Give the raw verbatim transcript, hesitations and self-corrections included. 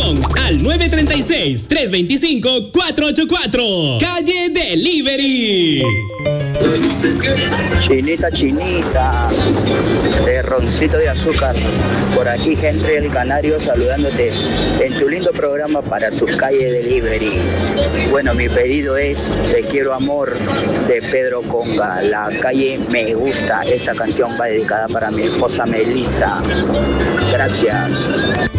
información al nueve tres seis, tres dos cinco, cuatro ocho cuatro. Calle Delivery. Chinita, chinita, de roncito de azúcar. Por aquí Henry el Canario saludándote en tu lindo programa para su Calle Delivery. Bueno, mi pedido es Te quiero amor de Pedro Conga. La calle Me Gusta. Esta canción va dedicada para mi esposa Melissa. Gracias.